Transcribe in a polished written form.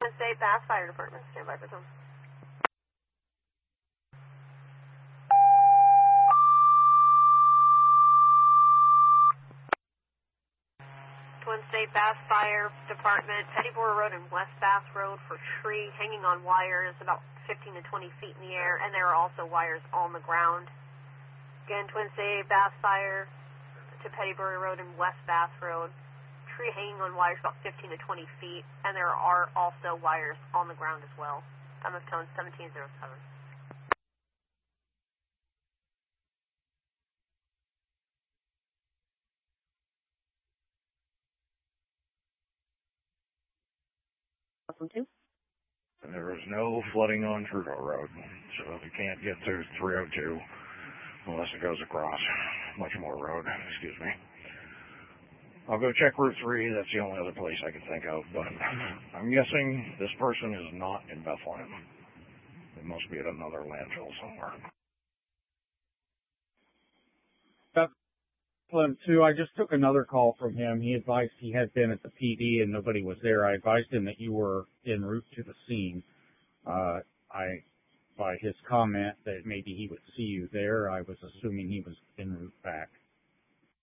Twin State Bass Fire Department, stand by for them. Twin State Bass Fire Department, Pettibor Road and West Bass Road for tree hanging on wires about 15 to 20 feet in the air, and there are also wires on the ground. Again, Twin State Bass Fire to Pettibor Road and West Bass Road, tree hanging on wires about 15 to 20 feet, and there are also wires on the ground as well. Time of tone 1707. There is no flooding on Trudeau Road, so you can't get to 302 unless it goes across much more road, excuse me. I'll go check Route 3, that's the only other place I can think of, but I'm guessing this person is not in Bethlehem. It must be at another landfill somewhere. Bethlehem 2, I just took another call from him. He advised he had been at the PD and nobody was there. I advised him that you were en route to the scene. By his comment that maybe he would see you there, I was assuming he was en route back.